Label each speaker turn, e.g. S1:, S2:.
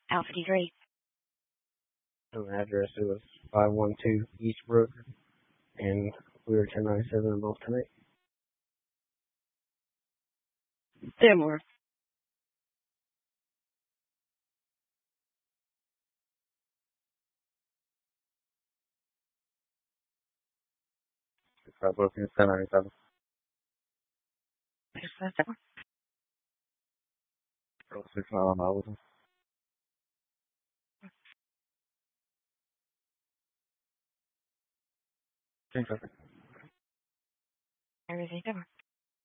S1: Alpha D3.
S2: And the address it was 512 Eastbrook, and we were 1097 in both tonight.
S1: Similar.
S2: Both in 1097.
S1: Yes, that's it.
S2: 6 mile an hour.
S1: Everything.